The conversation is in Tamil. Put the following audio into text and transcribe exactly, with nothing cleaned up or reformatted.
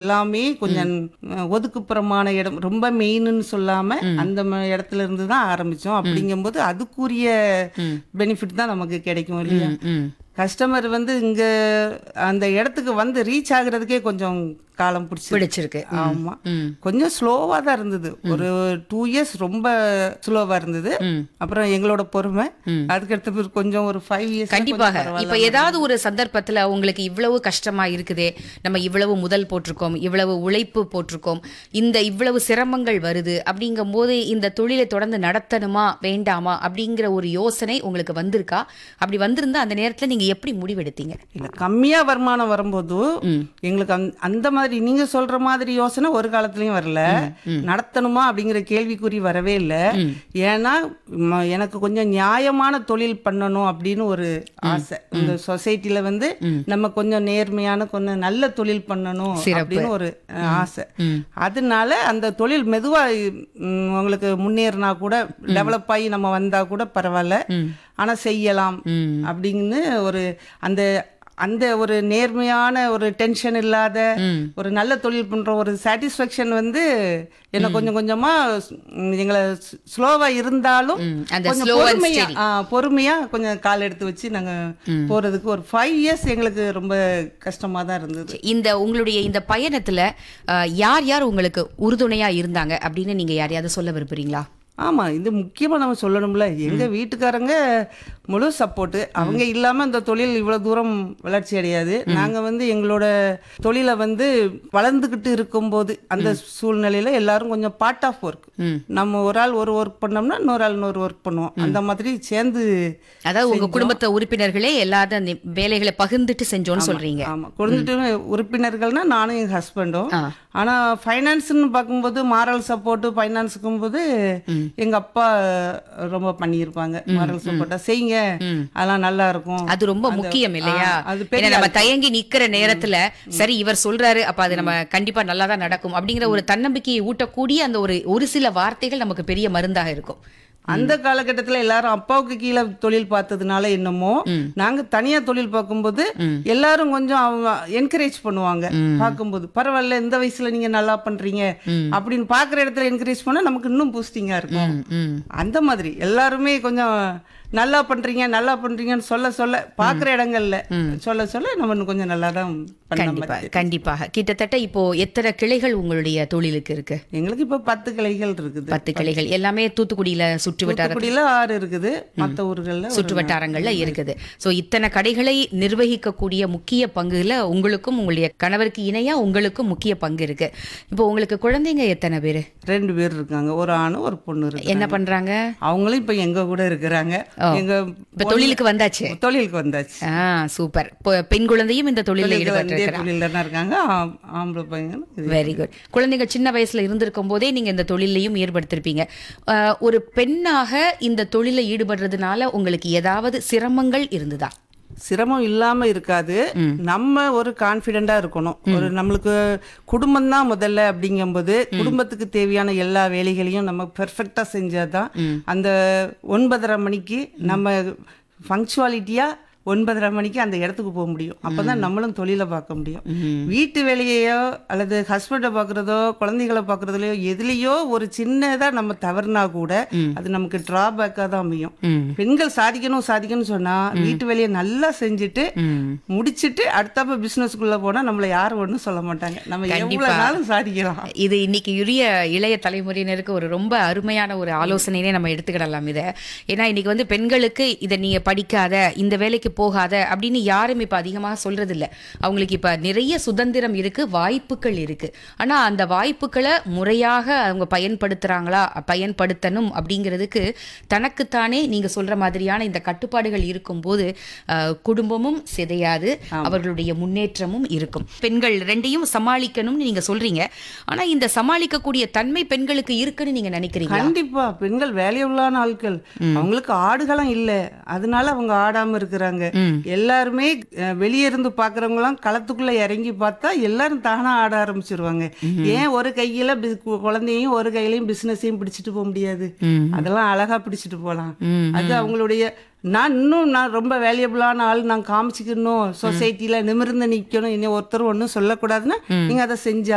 எல்லாமே கொஞ்சம் அஹ், ஒதுக்குப்புறமான இடம், ரொம்ப மெயின்னு சொல்லாம அந்த ம- இடத்துல இருந்து தான் ஆரம்பிச்சோம். அப்படிங்கும்போது அதுக்குரிய பெனிஃபிட் தான் நமக்கு கிடைக்கும் இல்லையா. ம். கஸ்டமர் வந்து இங்க அந்த இடத்துக்கு வந்து ரீச் ஆகுறதுக்கே கொஞ்சம் காலம் பிடிச்சி பிடிச்சிருக்கு. ம். ஆமா, ம். கொஞ்சம் ஸ்லோவா தான் இருந்தது. ஒரு டூ இயர்ஸ் ரொம்ப ஸ்லோவா இருந்தது. ம். அப்புறம் எங்களோட பொறுமை அதுக்கடுத்த பிறகு கொஞ்சம் ஒரு ஃபைவ் இயர்ஸ் கண்டிப்பாக. இப்ப ஏதாவது ஒரு சந்தர்ப்பத்துல உங்களுக்கு இவ்வளவு கஷ்டமா இருக்குதே, நம்ம இவ்வளவு முதல் போட்டிருக்கோம், இவ்வளவு உழைப்பு போட்டிருக்கோம், இந்த இவ்வளவு சிரமங்கள் வருது அப்படிங்கும் போது இந்த தொழிலை தொடர்ந்து நடத்தணுமா வேண்டாமா அப்படிங்கிற ஒரு யோசனை உங்களுக்கு வந்திருக்கா? அப்படி வந்திருந்தா அந்த நேரத்துல நீங்க எப்படி முடிவெடுத்தீங்க? இல்ல, கம்மியா வருமானம் வரும்போது எங்களுக்கு அந்த- அந்த மாதிரி நீங்க சொல்ற மாதிரி யோசனை ஒரு காலத்துலயும் வரல. நடத்தணுமா அப்படிங்கிற கேள்விக்குறி வரவே இல்லை. ஏன்னா ம- எனக்கு கொஞ்சம் நியாயமான தொழில் பண்ணணும் அப்படின்னு ஒரு ஆசை. இந்த சொசைட்டில வந்து நம்ம கொஞ்சம் நேர்மையான கொஞ்சம் நல்ல தொழில் பண்ணணும் அப்படின்னு ஒரு அஹ், ஆசை. அதனால அந்த தொழில் மெதுவா ம், உங்களுக்கு முன்னேறினா கூட, டெவலப் ஆகி நம்ம வந்தா கூட பரவாயில்ல, ஆனா செய்யலாம் அப்படின்னு ஒரு அந்த அந்த ஒரு நேர்மையான ஒரு டென்ஷன் இல்லாத ஒரு நல்ல தொழில் பண்ற ஒரு சாட்டிஸ்ஃபேக்ஷன் வந்து என்ன கொஞ்சம் கொஞ்சமா ம், எங்களை ஸ்லோவா இருந்தாலும் ம், அந்த கொஞ்சம் slow and பொறுமையா steady. ஆ, பொறுமையா கொஞ்சம் கால் எடுத்து வச்சு நாங்க போறதுக்கு ஒரு ஃபைவ் இயர்ஸ் எங்களுக்கு ரொம்ப கஷ்டமா தான் இருந்தது. இந்த உங்களுடைய இந்த பயணத்துல அஹ், யார் யார் உங்களுக்கு உறுதுணையா இருந்தாங்க அப்படின்னு நீங்க யாரையாவது சொல்ல விரும்புறீங்களா? ஆமா, இது முக்கியமா நம்ம சொல்லணும்ல. எங்க வீட்டுக்காரங்க முழு சப்போர்ட். அவங்க இல்லாம இந்த தொழில் இவ்வளவு தூரம் வளர்ச்சி அடையாது. நாங்க வந்து எங்களோட தொழிலை வந்து வளர்ந்துகிட்டு இருக்கும்போது அந்த சூழ்நிலையில எல்லாரும் கொஞ்சம் பார்ட் ஆஃப் ஒர்க், நம்ம ஒரு ஆள் ஒரு ஒர்க் பண்ணோம்னா இன்னொரு ஆள் இன்னொரு ஒர்க் பண்ணுவோம். அந்த மாதிரி சேர்ந்து அதாவது உங்க குடும்பத்த உறுப்பினர்களே எல்லாத அந்த வேலைகளை பகிர்ந்துட்டு செஞ்சோன்னு சொல்றீங்க. ஆமா, குழந்தைட்டு உறுப்பினர்கள்னா நானும் எங்க ஹஸ்பண்டும். ஆனா ஃபைனான்ஸ்னு பார்க்கும்போது மாரல் சப்போர்ட் ஃபைனான்ஸுக்கும் போது எங்க அப்பா ரொம்ப பண்ணியிருப்பாங்க. மாரல் சப்போர்ட்டா செய்யுங்க, அதெல்லாம் நல்லா இருக்கும். அது ரொம்ப முக்கியம் இல்லையா? ஆ, அது ஏன்னா பெரிய நம்ம தயங்கி நிக்கிற நேரத்துல சரி இவர் சொல்றாரு அப்ப அது நம்ம கண்டிப்பா நல்லா தான் நடக்கும் அப்படிங்கிற ஒரு தன்னம்பிக்கையை ஊட்டக்கூடிய அந்த ஒரு ஒரு சில வார்த்தைகள் நமக்கு பெரிய மருந்தாக இருக்கும். அந்த காலகட்டத்துல எல்லாரும் அப்பாவுக்கு கீழே தொழில் பார்த்ததுனால என்னமோ நாங்க தனியா தொழில் பார்க்கும்போது எல்லாரும் கொஞ்சம் அவங்க என்கரேஜ் பண்ணுவாங்க. பார்க்கும்போது பரவாயில்ல, இந்த வயசுல நீங்க நல்லா பண்றீங்க அப்படின்னு பாக்குற இடத்துல என்கரேஜ் பண்ணா நமக்கு இன்னும் பூஸ்டிங்கா இருக்கும். அந்த மாதிரி எல்லாருமே கொஞ்சம் நல்லா பண்றீங்க நல்லா பண்றீங்கன்னு சொல்ல சொல்ல பாக்குற இடங்கள்ல சொல்ல சொல்ல நம்ம இன்னும் கொஞ்சம் நல்லா தான் பண்ண கண்டிப்பா மாதிரி. கண்டிப்பாக. கிட்டத்தட்ட இப்போ எத்தனை கிளைகள் உங்களுடைய தொழிலுக்கு இருக்கு? எங்களுக்கு இப்ப பத்து கிளைகள் இருக்குது. பத்து கிளைகள் எல்லாமே தூத்துக்குடியில சுற்று வட்டார தூத்துக்குடியில ஆறு இருக்குது, மற்ற ஊர்கள்ல ஒரு சுற்று வட்டாரங்கள்ல இருக்குது. சோ இத்தனை கடைகளை நிர்வகிக்கக்கூடிய முக்கிய பங்குல உங்களுக்கும் உங்களுடைய கணவருக்கு இணையா உங்களுக்கும் முக்கிய பங்கு இருக்கு. இப்போ உங்களுக்கு குழந்தைங்க எத்தனை பேரு? ரெண்டு பேர் இருக்காங்க, ஒரு ஆணு ஒரு பொண்ணு இருக்கு. என்ன பண்றாங்க? அவங்களும் இப்ப எங்க கூட இருக்கிறாங்க. எங்க இப்ப தொழிலுக்கு வந்தாச்சு. தொழிலுக்கு வந்தாச்சு. ஆ சூப்பர். பொ- பெண் குழந்தையும் இந்த தொழில ஈடுபட்டு இதே தொழில தான் இருக்காங்க. ஆம்- ஆம்பளை பையன் இது. Very good. குழந்தைங்க சின்ன வயசுல இருந்திருக்கும் போதே நீங்க இந்த தொழிலையும் ஈடுபடுத்திருப்பீங்க. அஹ், ஒரு பெண்ணாக இந்த தொழில ஈடுபடுறதுனால உங்களுக்கு ஏதாவது சிரமங்கள் இருந்ததா? சிரமம் இல்லாம இருக்காது. நம்ம ஒரு கான்பிடென்டா இருக்கணும். ஒரு நம்மளுக்கு குடும்பம் தான் முதல்ல அப்படிங்கும்போது குடும்பத்துக்கு தேவையான எல்லா வேலைகளையும் நம்ம பெர்ஃபெக்டா செஞ்சாதான் அந்த ஒன்பதரை மணிக்கு நம்ம பங்க்சுவாலிட்டியா ஒன்பதரை மணிக்கு அந்த இடத்துக்கு போக முடியும். அப்பதான் நம்மளும் தொழிலை பார்க்க முடியும். வீட்டு வேலையோ அல்லது ஹஸ்பண்டை பார்க்கறதோ குழந்தைகளை பார்க்கறதுலையோ எதுலேயோ ஒரு சின்னதா நம்ம தவறுனா கூட அது நமக்கு டிராபேக்காக தான் அமையும். பெண்கள் சாதிக்கணும் சாதிக்கணும்னு சொன்னா வீட்டு வேலையை நல்லா செஞ்சுட்டு முடிச்சிட்டு அடுத்தப்ப பிசினஸ்க்குள்ள போனா நம்மள யாரும் ஒன்றும் சொல்ல மாட்டாங்க. நம்ம எவ்வளவு நாளும் சாதிக்கலாம். இது இன்னைக்கு உரிய இளைய தலைமுறையினருக்கு ஒரு ரொம்ப அருமையான ஒரு ஆலோசனையே நம்ம எடுத்துக்கிடலாம் இதை. ஏன்னா இன்னைக்கு வந்து பெண்களுக்கு இதை நீங்க படிக்காத இந்த வேலைக்கு போகாத அப்படின்னு யாரும் இப்ப அதிகமாக சொல்றது இல்ல. அவங்களுக்கு இப்ப நிறைய சுதந்திரம் இருக்கு, வாய்ப்புகள் இருக்கு. ஆனா அந்த வாய்ப்புகளை முறையாக அவங்க பயன்படுத்துறாங்களா, பயன்படுத்தணும் அப்படிங்கிறதுக்கு தனக்குத்தானே நீங்க சொல்ற மாதிரியான இந்த கட்டுப்பாடுகள் இருக்கும் போது அஹ், குடும்பமும் சிதையாது, அவர்களுடைய முன்னேற்றமும் இருக்கும். பெண்கள் ரெண்டையும் சமாளிக்கணும்னு நீங்க சொல்றீங்க. ஆனா இந்த சமாளிக்கக்கூடிய தன்மை பெண்களுக்கு இருக்குன்னு நீங்க நினைக்கிறீங்க? கண்டிப்பா பெண்கள் வேலையுள்ளான ஆட்கள். அவங்களுக்கு ஆடுகளம் இல்ல, அதனால அவங்க ஆடாம இருக்கிறாங்க. எல்லாருமே அஹ், வெளியே இருந்து பாக்குறவங்க எல்லாம் களத்துக்குள்ள இறங்கி பார்த்தா எல்லாரும் தானா ஆட ஆரம்பிச்சிருவாங்க. ஏன் ஒரு கையில பி- கு- குழந்தையும் ஒரு கையிலையும் பிசினஸையும் பிடிச்சிட்டு போக முடியாது? அதெல்லாம் அழகா பிடிச்சிட்டு போலாம். அது அவங்களுடைய நான் இன்னும் நான் ரொம்ப வேல்யூபிளான ஆள் நான் காமிச்சிக்கணும், சொசைட்டில நிமிர்ந்து நிக்கணும், இனி ஒருத்தர் ஒன்றும் சொல்லக்கூடாதுன்னா நீங்க அதை செஞ்சா